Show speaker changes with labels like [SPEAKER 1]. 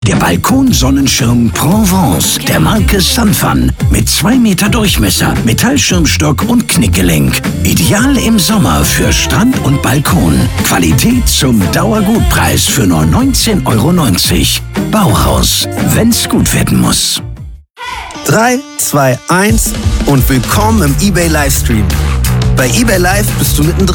[SPEAKER 1] Der Balkonsonnenschirm Provence der Marke Sunfun mit 2 Meter Durchmesser, Metallschirmstock und Knickgelenk. Ideal im Sommer für Strand und Balkon. Qualität zum Dauergutpreis für nur 19,90 €. Bauhaus, wenn's gut werden muss.
[SPEAKER 2] 3, 2, 1 und willkommen im eBay Livestream. Bei eBay Live bist du mittendrin.